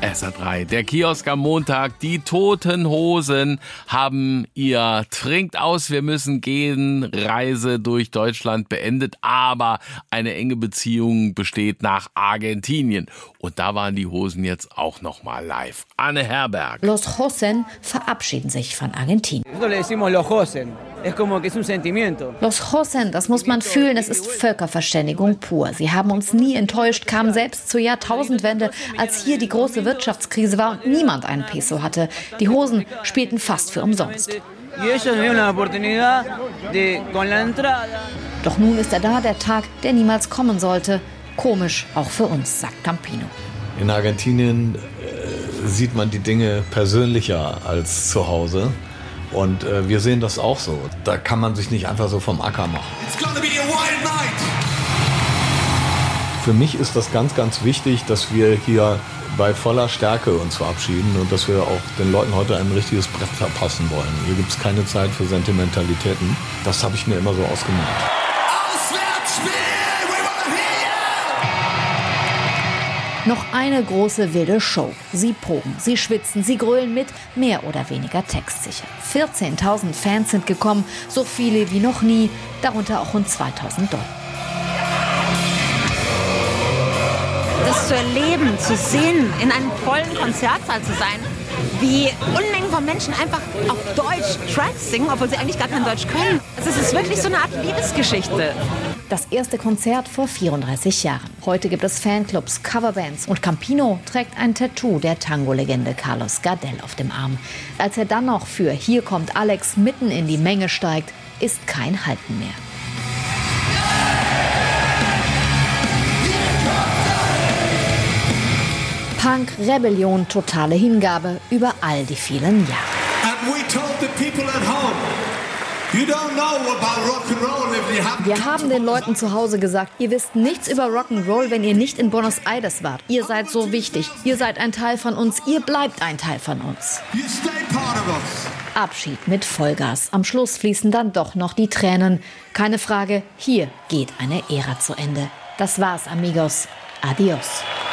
SR3, der Kiosk am Montag. Die Toten Hosen haben ihr Trinkt aus, wir müssen gehen Reise durch Deutschland beendet, aber eine enge Beziehung besteht nach Argentinien. Und da waren die Hosen jetzt auch nochmal live. Anne Herberg. Los Hosen verabschieden sich von Argentinien. Los Hosen, das muss man fühlen, es ist Völkerverständigung pur. Sie haben uns nie enttäuscht, kamen selbst zur Jahrtausendwende, als hier die große Wirtschaftskrise war und niemand einen Peso hatte. Die Hosen spielten fast für umsonst. Doch nun ist er da, der Tag, der niemals kommen sollte. Komisch, auch für uns, sagt Campino. In Argentinien sieht man die Dinge persönlicher als zu Hause. Und wir sehen das auch so. Da kann man sich nicht einfach so vom Acker machen. Für mich ist das ganz, ganz wichtig, dass wir hier bei voller Stärke uns verabschieden und dass wir auch den Leuten heute ein richtiges Brett verpassen wollen. Hier gibt es keine Zeit für Sentimentalitäten. Das habe ich mir immer so ausgemacht. Noch eine große wilde Show. Sie proben, sie schwitzen, sie grölen mit, mehr oder weniger textsicher. 14.000 Fans sind gekommen, so viele wie noch nie, darunter auch rund 2.000 Dollar. Das zu erleben, zu sehen, in einem vollen Konzertsaal zu sein, wie Unmengen von Menschen einfach auf Deutsch Tracks singen, obwohl sie eigentlich gar kein Deutsch können. Also es ist wirklich so eine Art Liebesgeschichte. Das erste Konzert vor 34 Jahren. Heute gibt es Fanclubs, Coverbands und Campino trägt ein Tattoo der Tango-Legende Carlos Gardel auf dem Arm. Als er dann noch für Hier kommt Alex mitten in die Menge steigt, ist kein Halten mehr. Punk, Rebellion, totale Hingabe über all die vielen Jahre. Wir haben den Leuten zu Hause gesagt, ihr wisst nichts über Rock'n'Roll, wenn ihr nicht in Buenos Aires wart. Ihr seid so wichtig, ihr seid ein Teil von uns, ihr bleibt ein Teil von uns. Abschied mit Vollgas. Am Schluss fließen dann doch noch die Tränen. Keine Frage, hier geht eine Ära zu Ende. Das war's, amigos. Adios.